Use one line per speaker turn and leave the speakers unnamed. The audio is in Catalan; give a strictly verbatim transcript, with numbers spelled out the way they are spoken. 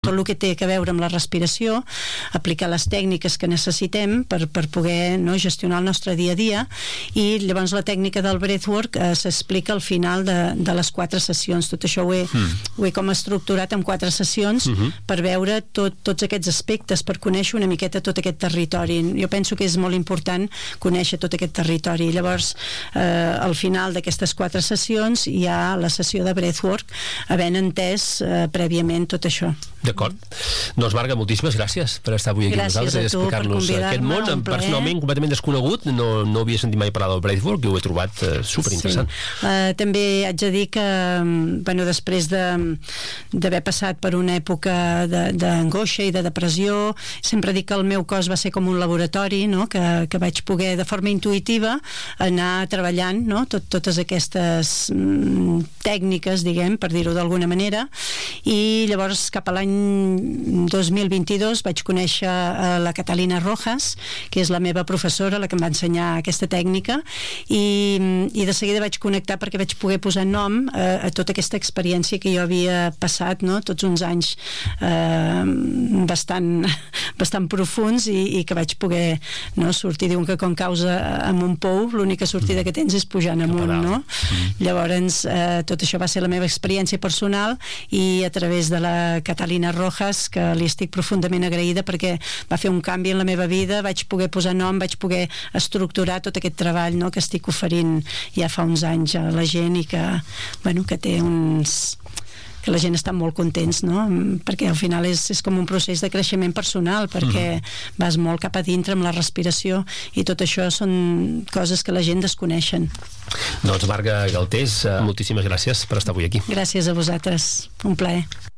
tot el que té a veure amb la respiració, aplicar les tècniques que necessitem per, per poder no, gestionar el nostre dia a dia, i llavors la tècnica del breathwork eh, s'explica al final de, de les quatre sessions. Tot això ho he, mm. ho he com estructurat en quatre sessions mm -hmm. per veure tot, tots aquests aspectes, per conèixer una miqueta tot aquest territori. Jo penso que és molt important conèixer tot aquest territori. Llavors, eh, al final d'aquestes quatre sessions hi ha la sessió de breathwork, havent entès eh, prèviament tot això.
D'acord. Doncs Marga, moltíssimes gràcies per estar avui aquí
gràcies
amb nosaltres i explicar-nos aquest món personalment completament desconegut. No, no havia sentit mai parlar del breathwork i ho he trobat eh, superinteressant.
Sí. Uh, també haig de dir que bueno, després d'haver passat per una època d'angoixa i de depressió, sempre dic que el meu cos va ser com un laboratori, no? que, que vaig poder de forma intuïtiva anar treballant, no? Tot, totes aquestes mm, tècniques, diguem, per dir-ho d'alguna manera, i llavors cap a l'any dos mil vint-i-dos vaig conèixer a la Catalina Rojas, que és la meva professora, la que em va ensenyar aquesta tècnica, i, i de seguida vaig connectar perquè vaig poder posar nom a, a tota aquesta experiència que jo havia passat, no? Tots uns anys eh, bastant, bastant profuns, i, i que vaig poder no, sortir, diuen que quan caus amb un pou l'única sortida que tens és pujant amunt, no? Mm. Llavors eh, tot això va ser la meva experiència personal, i a través de la Catalina Rojas, que li estic profundament agraïda perquè va fer un canvi en la meva vida, vaig poder posar nom, vaig poder estructurar tot aquest treball, no? que estic oferint ja fa uns anys a la gent, i que, bueno, que té uns... que la gent està molt contents, no? Perquè al final és, és com un procés de creixement personal, perquè mm. vas molt cap a dintre amb la respiració, i tot això són coses que la gent desconeixen.
Doncs Marga Galtés, moltíssimes gràcies per estar avui aquí.
Gràcies a vosaltres, un plaer.